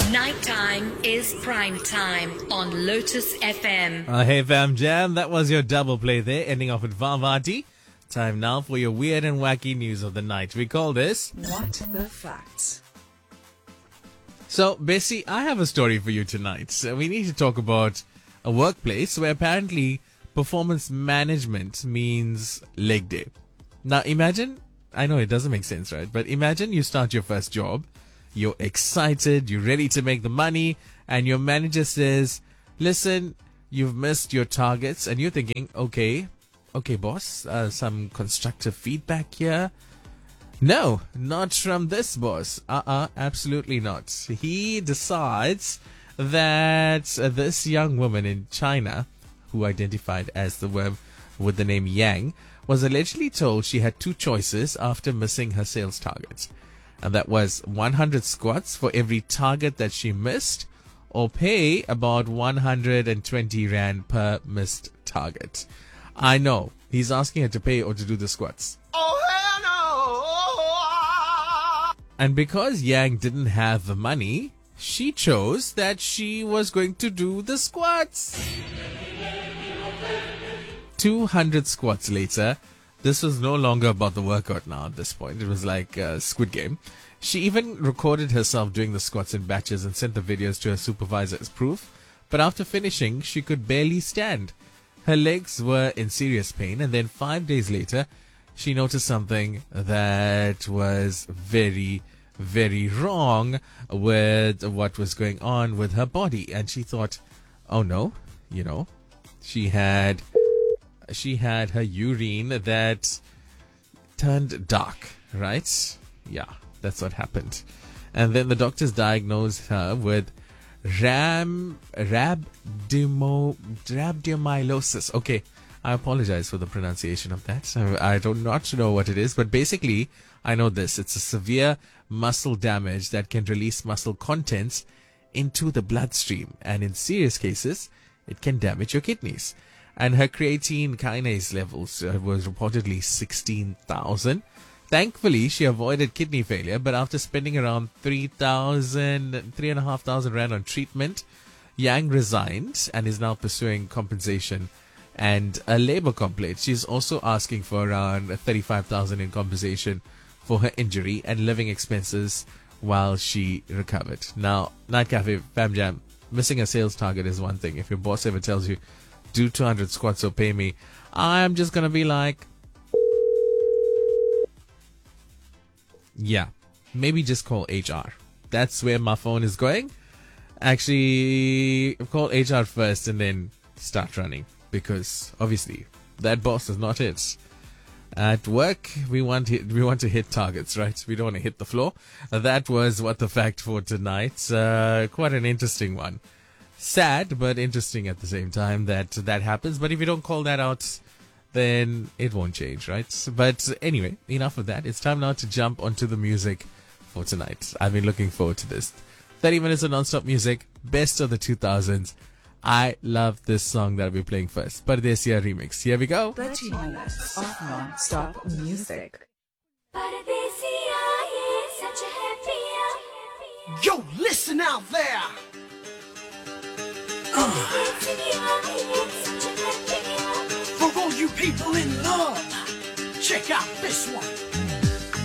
Nighttime is prime time on Lotus FM. Hey fam jam, that was your double play there, ending off with Vavati. Time now for your weird and wacky news of the night. We call this What the Facts. So, Bessie, I have a story for you tonight. So we need to talk about a workplace where apparently performance management means leg day. Now imagine, I know it doesn't make sense, right? But imagine you start your first job, you're excited, you're ready to make the money, and your manager says, listen, you've missed your targets, and you're thinking, okay boss, some constructive feedback here. No, not from this boss. Absolutely not. He decides that this young woman in China, who identified as the worm with the name Yang, was allegedly told she had two choices after missing her sales targets. And that was 100 squats for every target that she missed, or pay about 120 Rand per missed target. I know, he's asking her to pay or to do the squats. Oh, hell no! And because Yang didn't have the money, she chose that she was going to do the squats. 200 squats later, this was no longer about the workout now at this point. It was like Squid Game. She even recorded herself doing the squats in batches and sent the videos to her supervisor as proof. But after finishing, she could barely stand. Her legs were in serious pain, and then 5 days later, she noticed something that was very, very wrong with what was going on with her body. And she thought, oh no, she had her urine that turned dark, right? Yeah, that's what happened. And then the doctors diagnosed her with rhabdomyolysis. Okay, I apologize for the pronunciation of that. I do not know what it is, but basically, I know this. It's a severe muscle damage that can release muscle contents into the bloodstream. And in serious cases, it can damage your kidneys. And her creatine kinase levels was reportedly 16,000. Thankfully, she avoided kidney failure, but after spending around 3,500 Rand on treatment, Yang resigned and is now pursuing compensation and a labor complaint. She's also asking for around 35,000 in compensation for her injury and living expenses while she recovered. Now, Night Cafe, Fam Jam, missing a sales target is one thing. If your boss ever tells you, do 200 squats or pay me, I'm just going to be like, yeah, maybe just call HR. That's where my phone is going. Actually, call HR first and then start running, because obviously that boss is not it. At work, we want to hit targets, right? We don't want to hit the floor. That was What the Fact for tonight. Quite an interesting one. Sad, but interesting at the same time that happens. But if you don't call that out, then it won't change, right? But anyway, enough of that. It's time now to jump onto the music for tonight. I've been looking forward to this. 30 minutes of non-stop music, best of the 2000s. I love this song that I'll be playing first. Pardesia remix. Here we go. 30 minutes of non-stop music. Yo, listen out there! For all you people in love, check out this one.